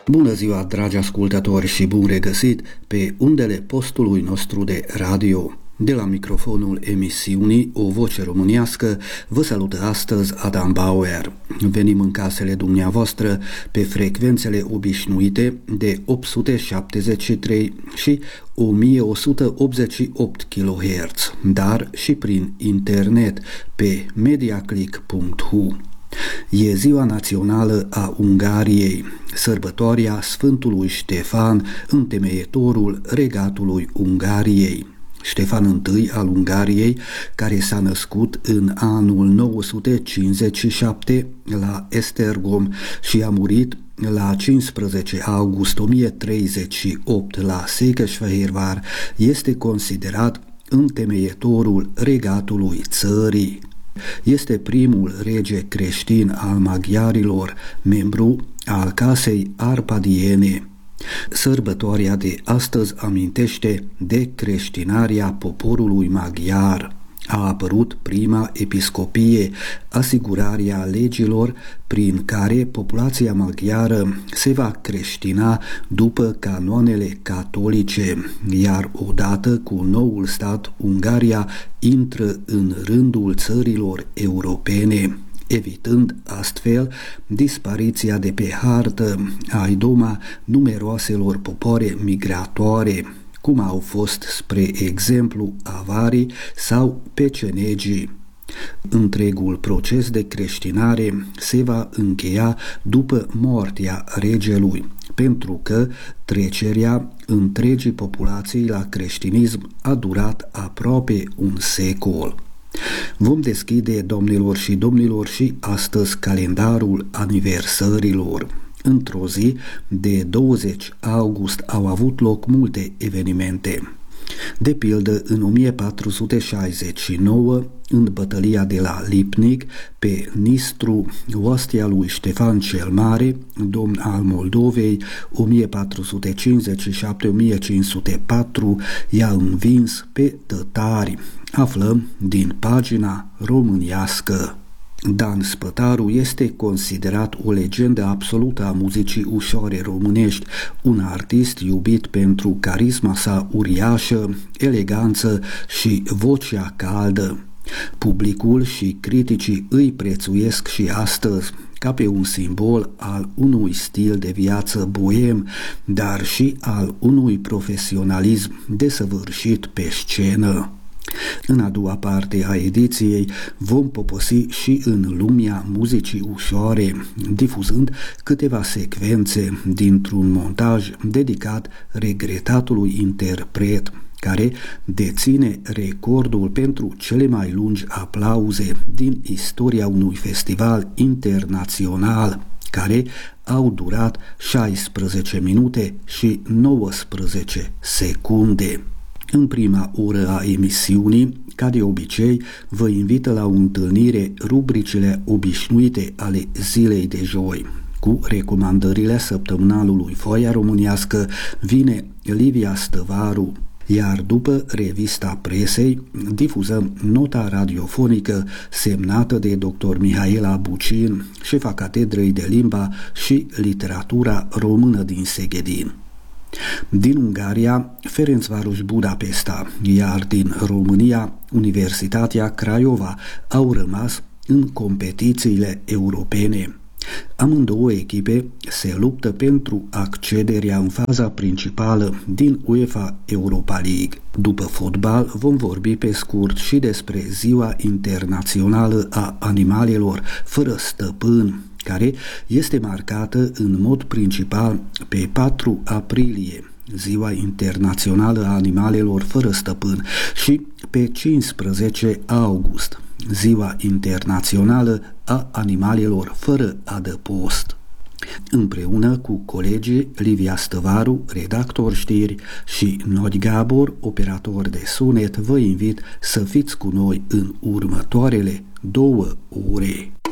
Bună ziua, dragi ascultători, și bun regăsit pe undele postului nostru de radio. De la microfonul emisiunii O Voce Românească vă salută astăzi Adam Bauer. Venim în casele dumneavoastră pe frecvențele obișnuite de 873 și 1188 kHz, dar și prin internet pe mediaclick.hu. E ziua națională a Ungariei, sărbătoarea Sfântului Ștefan, întemeietorul regatului Ungariei. Ștefan I al Ungariei, care s-a născut în anul 957 la Esztergom și a murit la 15 august 1038 la Székesfehérvár, este considerat întemeietorul regatului țării. Este primul rege creștin al maghiarilor, membru al casei arpadiene. Sărbătoarea de astăzi amintește de creștinarea poporului maghiar. A apărut prima episcopie, asigurarea legilor prin care populația maghiară se va creștina după canoanele catolice, iar odată cu noul stat, Ungaria intră în rândul țărilor europene, evitând astfel dispariția de pe hartă a idoma numeroaselor popoare migratoare, cum au fost, spre exemplu, avarii sau pecenegii. Întregul proces de creștinare se va încheia după moartea regelui, pentru că trecerea întregii populații la creștinism a durat aproape un secol. Vom deschide, domnilor și domnilor, și astăzi calendarul aniversărilor. Într-o zi de 20 august au avut loc multe evenimente. De pildă, în 1469, în bătălia de la Lipnic, pe Nistru, oastea lui Ștefan cel Mare, domn al Moldovei, 1457-1504, i-a învins pe tătari. Aflăm din pagina românească. Dan Spătaru este considerat o legendă absolută a muzicii ușoare românești, un artist iubit pentru carisma sa uriașă, eleganță și vocea caldă. Publicul și criticii îi prețuiesc și astăzi ca pe un simbol al unui stil de viață boem, dar și al unui profesionalism desăvârșit pe scenă. În a doua parte a ediției vom poposi și în lumea muzicii ușoare, difuzând câteva secvențe dintr-un montaj dedicat regretatului interpret, care deține recordul pentru cele mai lungi aplauze din istoria unui festival internațional, care au durat 16 minute și 19 secunde. În prima oră a emisiunii, ca de obicei, vă invită la o întâlnire rubricile obișnuite ale zilei de joi. Cu recomandările săptămânalului Foaia Românească vine Livia Stăvaru, iar după revista presei difuzăm nota radiofonică semnată de dr. Mihaela Bucin, șefa Catedrei de Limba și Literatura Română din Seghedin. Din Ungaria, Ferencváros Budapesta, iar din România, Universitatea Craiova au rămas în competițiile europene. Amândouă echipe se luptă pentru accederea în faza principală din UEFA Europa League. După fotbal vom vorbi pe scurt și despre Ziua Internațională a Animalelor fără stăpân, care este marcată în mod principal pe 4 aprilie, Ziua Internațională a Animalelor fără stăpân, și pe 15 august, Ziua Internațională a Animalelor fără adăpost. Împreună cu colegii Livia Stăvaru, redactor știri, și Nodi Gábor, operator de sunet, vă invit să fiți cu noi în următoarele 2 ore.